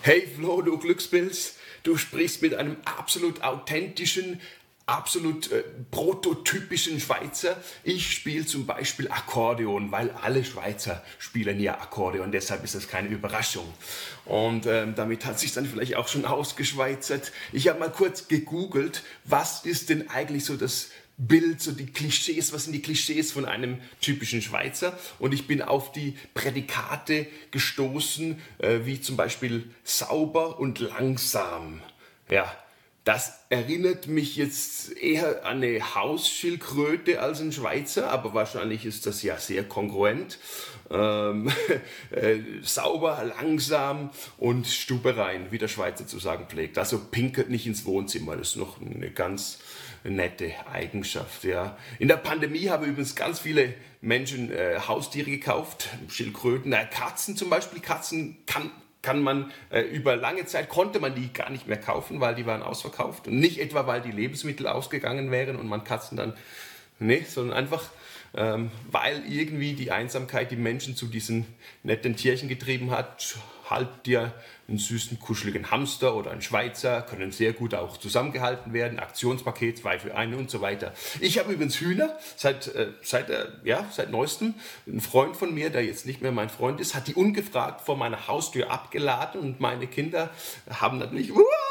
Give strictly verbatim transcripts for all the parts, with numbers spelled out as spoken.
Hey Flo, du Glückspilz, du sprichst mit einem absolut authentischen, absolut äh, prototypischen Schweizer. Ich spiele zum Beispiel Akkordeon, weil alle Schweizer spielen ja Akkordeon, deshalb ist das keine Überraschung. Und ähm, damit hat sich dann vielleicht auch schon ausgeschweizert. Ich habe mal kurz gegoogelt, was ist denn eigentlich so das Bild, so die Klischees, was sind die Klischees von einem typischen Schweizer? Und ich bin auf die Prädikate gestoßen, äh, wie zum Beispiel sauber und langsam. Ja, das erinnert mich jetzt eher an eine Hausschildkröte als ein Schweizer, aber wahrscheinlich ist das ja sehr kongruent. Ähm, äh, sauber, langsam und stuberein, wie der Schweizer zu sagen pflegt. Also pinkert nicht ins Wohnzimmer, das ist noch eine ganz nette Eigenschaft. Ja. In der Pandemie haben übrigens ganz viele Menschen äh, Haustiere gekauft, Schildkröten, äh, Katzen zum Beispiel. Katzen kann kann man äh, über lange Zeit, konnte man die gar nicht mehr kaufen, weil die waren ausverkauft. Und nicht etwa, weil die Lebensmittel ausgegangen wären und man Katzen dann, nee, sondern einfach, ähm, weil irgendwie die Einsamkeit die Menschen zu diesen netten Tierchen getrieben hat. Halt dir einen süßen, kuscheligen Hamster oder einen Schweizer, können sehr gut auch zusammengehalten werden, Aktionspaket, zwei für einen und so weiter. Ich habe übrigens Hühner, seit, äh, seit, äh, ja, seit neuestem. Ein Freund von mir, der jetzt nicht mehr mein Freund ist, hat die ungefragt vor meiner Haustür abgeladen und meine Kinder haben natürlich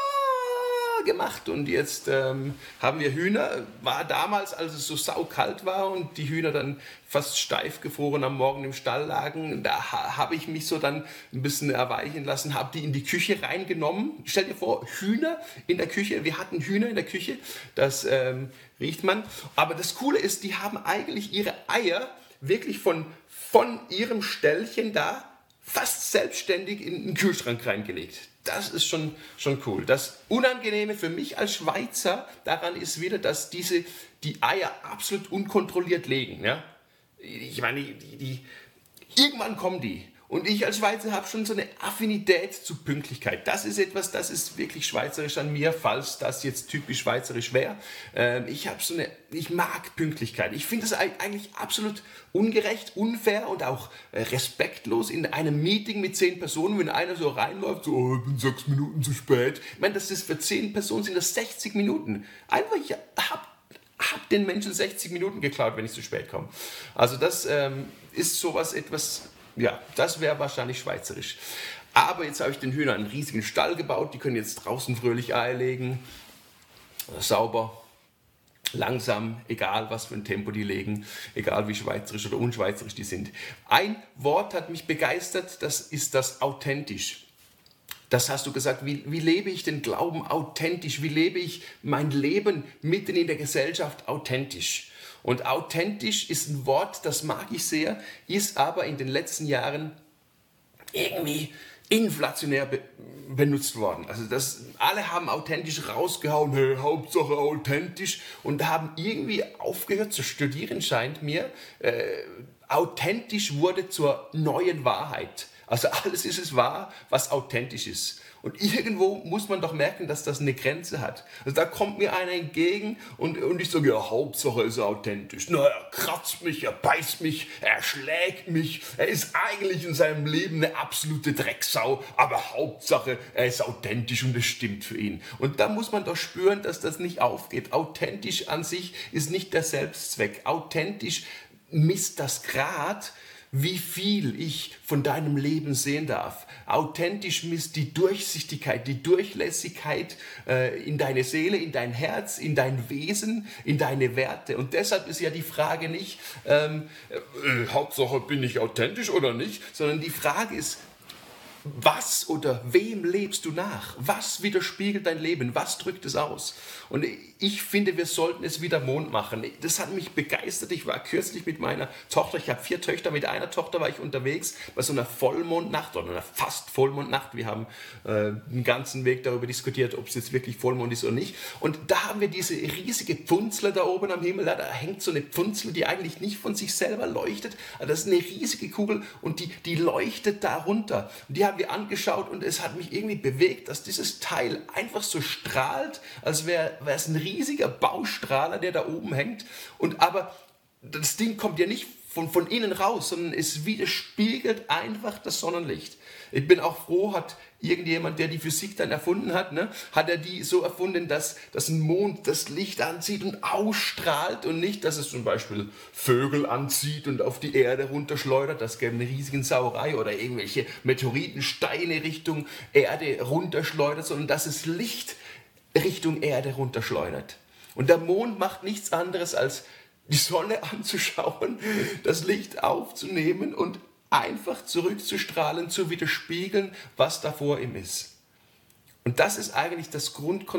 gemacht und jetzt ähm, haben wir Hühner. War damals, als es so saukalt war und die Hühner dann fast steif gefroren am Morgen im Stall lagen, da ha, habe ich mich so dann ein bisschen erweichen lassen, habe die in die Küche reingenommen. Stell dir vor, Hühner in der Küche, wir hatten Hühner in der Küche, das ähm, riecht man. Aber das Coole ist, die haben eigentlich ihre Eier wirklich von, von ihrem Ställchen da fast selbstständig in den Kühlschrank reingelegt. Das ist schon, schon cool. Das Unangenehme für mich als Schweizer daran ist wieder, dass diese die Eier absolut unkontrolliert legen. Ja? Ich meine, die, die, irgendwann kommen die. Und ich als Schweizer habe schon so eine Affinität zu Pünktlichkeit. Das ist etwas, das ist wirklich schweizerisch an mir, falls das jetzt typisch schweizerisch wäre. Ähm, ich habe so eine, ich mag Pünktlichkeit. Ich finde es eigentlich absolut ungerecht, unfair und auch äh, respektlos in einem Meeting mit zehn Personen, wenn einer so reinläuft, so, oh, ich bin sechs Minuten zu spät. Ich meine, das ist für zehn Personen sind das sechzig Minuten. Einfach, ich habe hab den Menschen sechzig Minuten geklaut, wenn ich zu spät komme. Also das ähm, ist sowas etwas. Ja, das wäre wahrscheinlich schweizerisch. Aber jetzt habe ich den Hühnern einen riesigen Stall gebaut. Die können jetzt draußen fröhlich Eier legen. Sauber, langsam, egal was für ein Tempo die legen. Egal wie schweizerisch oder unschweizerisch die sind. Ein Wort hat mich begeistert, das ist das authentisch. Das hast du gesagt, wie, wie lebe ich den Glauben authentisch? Wie lebe ich mein Leben mitten in der Gesellschaft authentisch? Und authentisch ist ein Wort, das mag ich sehr, ist aber in den letzten Jahren irgendwie inflationär be benutzt worden. Also das, alle haben authentisch rausgehauen, hey, Hauptsache authentisch, und haben irgendwie aufgehört zu studieren, scheint mir. Äh, authentisch wurde zur neuen Wahrheit. Also alles ist es wahr, was authentisch ist. Und irgendwo muss man doch merken, dass das eine Grenze hat. Also da kommt mir einer entgegen und, und ich sage, ja, Hauptsache ist er authentisch. Na, er kratzt mich, er beißt mich, er schlägt mich. Er ist eigentlich in seinem Leben eine absolute Drecksau, aber Hauptsache, er ist authentisch und es stimmt für ihn. Und da muss man doch spüren, dass das nicht aufgeht. Authentisch an sich ist nicht der Selbstzweck. Authentisch misst das Grad, wie viel ich von deinem Leben sehen darf. Authentisch misst die Durchsichtigkeit, die Durchlässigkeit äh, in deine Seele, in dein Herz, in dein Wesen, in deine Werte. Und deshalb ist ja die Frage nicht, ähm, äh, Hauptsache bin ich authentisch oder nicht, sondern die Frage ist, was oder wem lebst du nach? Was widerspiegelt dein Leben? Was drückt es aus? Und ich finde, wir sollten es wieder Mond machen. Das hat mich begeistert. Ich war kürzlich mit meiner Tochter, ich habe vier Töchter, mit einer Tochter war ich unterwegs bei so einer Vollmondnacht oder einer fast Vollmondnacht. Wir haben äh, den ganzen Weg darüber diskutiert, ob es jetzt wirklich Vollmond ist oder nicht. Und da haben wir diese riesige Pfunzle da oben am Himmel. Da hängt so eine Pfunzle, die eigentlich nicht von sich selber leuchtet. Das ist eine riesige Kugel und die, die leuchtet da runter. Und die haben wir angeschaut und es hat mich irgendwie bewegt, dass dieses Teil einfach so strahlt, als wäre es ein riesiger Baustrahler, der da oben hängt. Und aber das Ding kommt ja nicht von, von innen raus, sondern es widerspiegelt einfach das Sonnenlicht. Ich bin auch froh, hat irgendjemand, der die Physik dann erfunden hat, ne, hat er die so erfunden, dass, dass ein Mond das Licht anzieht und ausstrahlt und nicht, dass es zum Beispiel Vögel anzieht und auf die Erde runterschleudert. Das gäbe eine riesige Sauerei oder irgendwelche Meteoritensteine Richtung Erde runterschleudert, sondern dass es Licht Richtung Erde runterschleudert. Und der Mond macht nichts anderes, als die Sonne anzuschauen, das Licht aufzunehmen und einfach zurückzustrahlen, zu widerspiegeln, was da vor ihm ist. Und das ist eigentlich das Grundkonzept